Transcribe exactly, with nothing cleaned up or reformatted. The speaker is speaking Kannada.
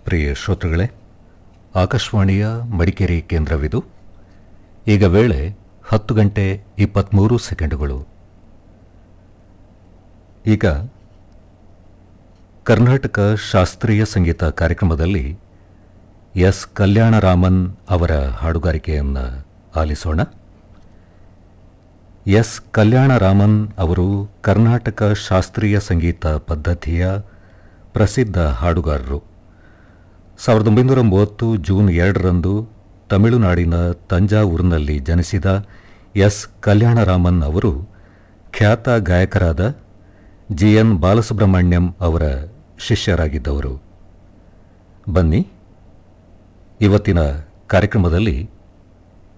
ಪ್ರಿಯ ಶ್ರೋತೃಗಳೇ, ಆಕಾಶವಾಣಿಯ ಮಡಿಕೇರಿ ಕೇಂದ್ರವಿದು. ಈಗ ವೇಳೆ ಹತ್ತು ಗಂಟೆ ಇಪ್ಪತ್ತ್ಮೂರು ಸೆಕೆಂಡುಗಳು. ಈಗ ಕರ್ನಾಟಕ ಶಾಸ್ತ್ರೀಯ ಸಂಗೀತ ಕಾರ್ಯಕ್ರಮದಲ್ಲಿ ಎಸ್ ಕಲ್ಯಾಣರಾಮನ್ ಅವರ ಹಾಡುಗಾರಿಕೆಯನ್ನು ಆಲಿಸೋಣ. ಎಸ್ ಕಲ್ಯಾಣರಾಮನ್ ಅವರು ಕರ್ನಾಟಕ ಶಾಸ್ತ್ರೀಯ ಸಂಗೀತ ಪದ್ಧತಿಯ ಪ್ರಸಿದ್ಧ ಹಾಡುಗಾರರು. ಸಾವಿರದ ಒಂಬೈನೂರ ಮೂವತ್ತು ಜೂನ್ ಎರಡರಂದು ತಮಿಳುನಾಡಿನ ತಂಜಾವೂರಿನಲ್ಲಿ ಜನಿಸಿದ ಎಸ್ ಕಲ್ಯಾಣರಾಮನ್ ಅವರು ಖ್ಯಾತ ಗಾಯಕರಾದ ಜಿ ಎನ್ ಬಾಲಸುಬ್ರಹ್ಮಣ್ಯಂ ಅವರ ಶಿಷ್ಯರಾಗಿದ್ದವರು. ಬನ್ನಿ, ಇವತ್ತಿನ ಕಾರ್ಯಕ್ರಮದಲ್ಲಿ